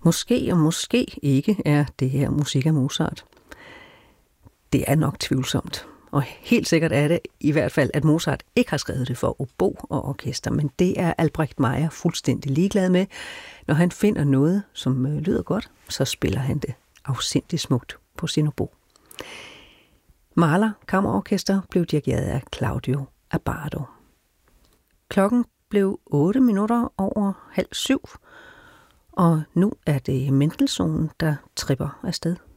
Måske og måske ikke er det her musik af Mozart. Det er nok tvivlsomt. Og helt sikkert er det i hvert fald, at Mozart ikke har skrevet det for obo og orkester, men det er Albrecht Meyer fuldstændig ligeglad med. Når han finder noget, som lyder godt, så spiller han det afsindigt smukt på sin obo. Mahler Kammerorkester blev dirigeret af Claudio Abbado. Klokken blev 8 minutter over 6:30, og nu er det Mendelssohn, der tripper afsted.